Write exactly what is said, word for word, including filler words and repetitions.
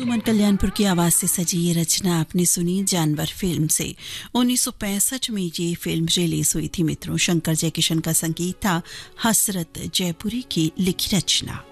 सुमन कल्याणपुर की आवाज से सजी ये रचना आपने सुनी जानवर फिल्म से। उन्नीस सौ पैंसठ में ये फिल्म रिलीज हुई थी मित्रों। शंकर जयकिशन का संगीत था, हसरत जयपुरी की लिखी रचना।